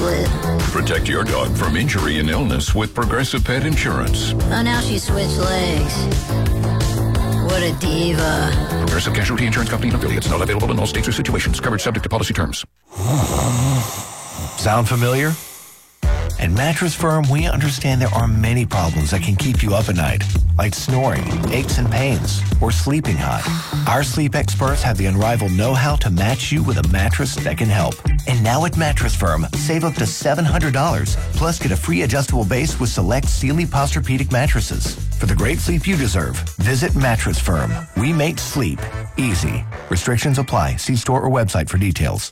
split. Protect your dog from injury and illness with Progressive Pet Insurance. Oh, now she switched legs. What a diva. Progressive Casualty Insurance Company and affiliates. Not available in all states or situations. Coverage subject to policy terms. Sound familiar? At Mattress Firm, we understand there are many problems that can keep you up at night, like snoring, aches and pains, or sleeping hot. Our sleep experts have the unrivaled know-how to match you with a mattress that can help. And now at Mattress Firm, save up to $700, plus get a free adjustable base with select Sealy Posturepedic mattresses. For the great sleep you deserve, visit Mattress Firm. We make sleep easy. Restrictions apply. See store or website for details.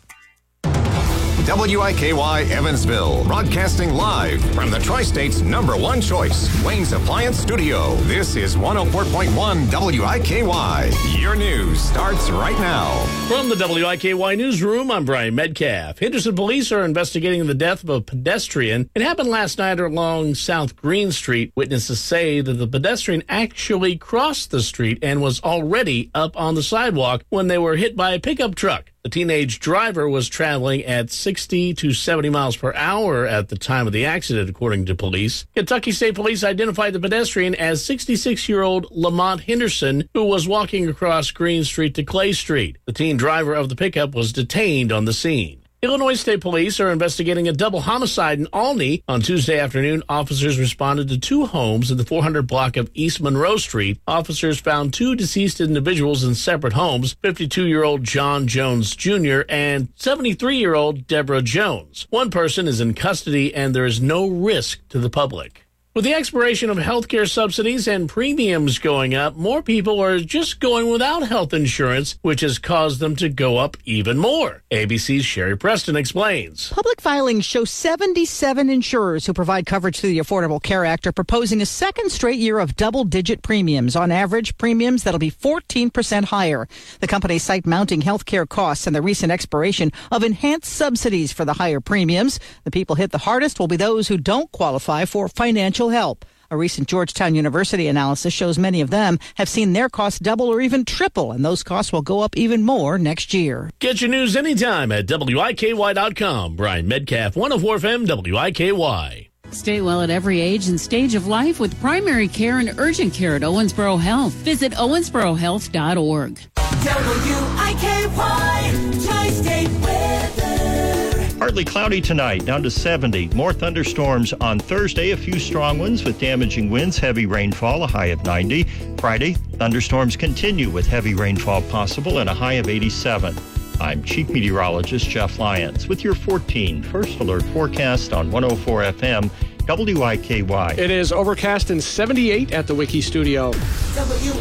WIKY Evansville, broadcasting live from the Tri-State's #1 choice, Wayne's Appliance Studio. This is 104.1 WIKY. Your news starts right now. From the WIKY newsroom, I'm Brian Metcalf. Henderson police are investigating the death of a pedestrian. It happened last night along South Green Street. Witnesses say that the pedestrian actually crossed the street and was already up on the sidewalk when they were hit by a pickup truck. The teenage driver was traveling at 60 to 70 miles per hour at the time of the accident, according to police. Kentucky State Police identified the pedestrian as 66-year-old Lamont Henderson, who was walking across Green Street to Clay Street. The teen driver of the pickup was detained on the scene. Illinois State Police are investigating a double homicide in Olney. On Tuesday afternoon, officers responded to 2 homes in the 400 block of East Monroe Street. Officers found 2 deceased individuals in separate homes, 52-year-old John Jones Jr. and 73-year-old Deborah Jones. One person is in custody, and there is no risk to the public. With the expiration of health care subsidies and premiums going up, more people are just going without health insurance, which has caused them to go up even more. ABC's Sherry Preston explains. Public filings show 77 insurers who provide coverage through the Affordable Care Act are proposing a second straight year of double-digit premiums. On average, premiums that'll be 14% higher. The companies cite mounting health care costs and the recent expiration of enhanced subsidies for the higher premiums. The people hit the hardest will be those who don't qualify for financial help. A recent Georgetown University analysis shows many of them have seen their costs double or even triple, and those costs will go up even more next year. Get your news anytime at WIKY.com. Brian Metcalf, 104 FM WIKY. Stay well at every age and stage of life with primary care and urgent care at Owensboro Health. Visit owensborohealth.org. WIKY Tri-State Weather. Partly cloudy tonight, down to 70. More thunderstorms on Thursday, a few strong ones with damaging winds, heavy rainfall, a high of 90. Friday, thunderstorms continue with heavy rainfall possible and a high of 87. I'm Chief Meteorologist Jeff Lyons with your 14 First Alert forecast on 104 FM WIKY. It is overcast and 78 at the Wiki Studio. WIKY